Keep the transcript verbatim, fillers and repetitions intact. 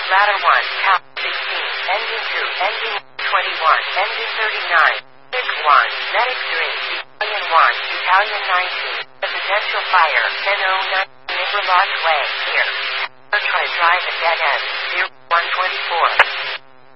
Ladder one, Tower sixteen, Engine two, Engine twenty-one, Engine thirty-nine, Medic one, Medic three, Battalion one, Battalion nineteen, Residential Fire, ten oh nine, River Lodge Way, here. Tower try drive at dead end, zero one twenty-four.